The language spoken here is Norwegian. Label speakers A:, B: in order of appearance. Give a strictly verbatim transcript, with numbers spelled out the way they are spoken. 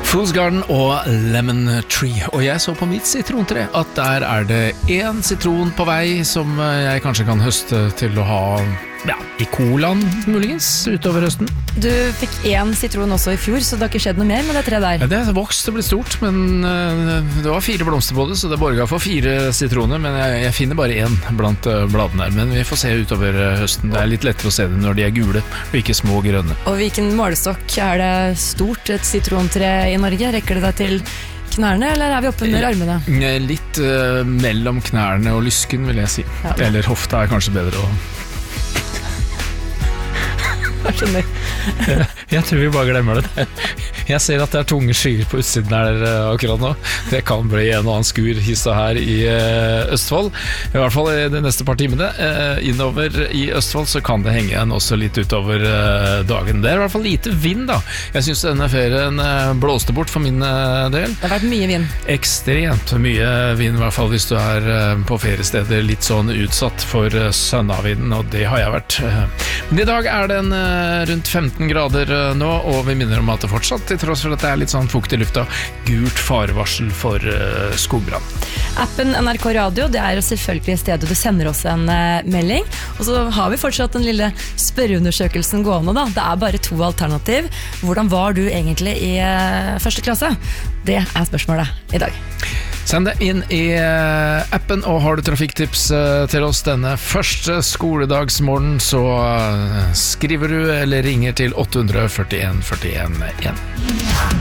A: Fool's Garden og Lemon Tree. Og jeg så på mitt sitrontre at der er det en sitron på vei som jeg kanskje kan høste til å ha ja, i colaen muligens utover høsten.
B: Du fikk én sitron også i fjor, så det har ikke skjedd noe mer med det treet der.
A: Ja, det har vokst og blitt stort, men uh, det var fire blomster på det, så det borga for fire sitroner, men jeg, jeg finner bare én blant uh, bladene her. Men vi får se utover uh, høsten. Det er litt lettere å se det når de er gule, og ikke små grønne.
B: Og hvilken målestokk er det stort, et sitrontre i Norge? Rekker det deg til knærne, eller er vi oppe under armene?
A: Litt uh, mellom knærne og lysken, vil jeg si. Ja. Eller hofta er kanskje bedre å...
B: Jeg skjønner.
A: jeg, jeg tror vi bare glemmer det. Jeg ser at det er tunge skyer på utsiden her akkurat nå. Det kan bli en og annen skur hissa her i uh, Østfold. I hvert fall i de neste par timene. Uh, innover i Østfold så kan det henge en også litt utover uh, dagen. Det er i hvert fall lite vind da. Jeg synes denne ferien uh, blåste bort for min uh, del.
B: Det har vært mye vind.
A: Ekstremt mye vind, i hvert fall hvis du er uh, på feriesteder litt sånn utsatt for uh, sønnavinden, og det har jeg vært. Men i dag er det en uh, rundt femten grader uh, nå, og vi minner om at det fortsatt, til tross for at det er litt sånn fukt i lufta, gult farevarsel for uh, skogbrann.
B: Appen N R K Radio, det er jo selvfølgelig stedet du sender oss en uh, melding, og så har vi fortsatt den lille spørreundersøkelsen gående da. Det er bare to alternativ. Hvordan var du egentlig i uh, første klasse? Det er spørsmålet i dag.
A: Send det inn i uh, appen, og har du trafikktips uh, til oss denne første skoledagsmorgen, så uh, skriver du eller ringer til åtte fire en, fire en, en.